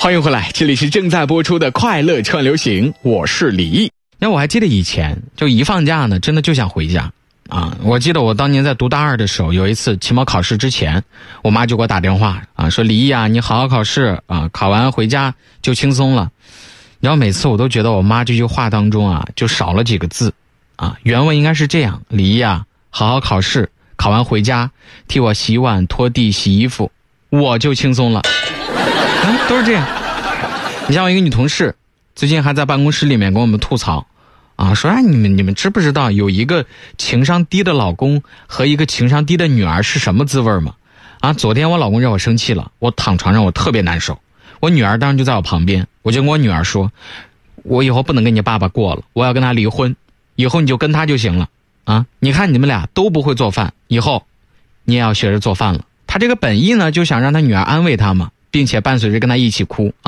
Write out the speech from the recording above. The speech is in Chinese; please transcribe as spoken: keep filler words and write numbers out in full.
欢迎回来，这里是正在播出的快乐串流行，我是李毅。那我还记得以前就一放假呢，真的就想回家啊！我记得我当年在读大二的时候，有一次期末考试之前，我妈就给我打电话啊，说李毅啊，你好好考试啊，考完回家就轻松了。然后每次我都觉得我妈这句话当中啊，就少了几个字啊。原文应该是这样：李毅啊，好好考试，考完回家替我洗碗、拖地、洗衣服，我就轻松了。嗯，都是这样。你像我一个女同事，最近还在办公室里面跟我们吐槽啊，说哎，你们你们知不知道有一个情商低的老公和一个情商低的女儿是什么滋味吗？啊，昨天我老公让我生气了，我躺床上我特别难受，我女儿当时就在我旁边，我就跟我女儿说，我以后不能跟你爸爸过了，我要跟他离婚，以后你就跟他就行了啊！你看你们俩都不会做饭，以后你也要学着做饭了。他这个本意呢，就想让他女儿安慰他嘛，并且伴随着跟他一起哭啊。